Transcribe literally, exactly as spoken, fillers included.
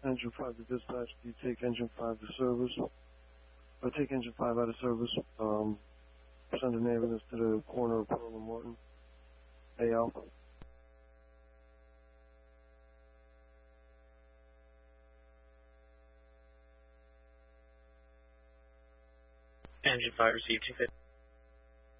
Engine five to dispatch. Do you take Engine five to service? Or take Engine five out of service. Um, send an ambulance to the corner of Pearl and Morton. A L. Engine five received two fifty.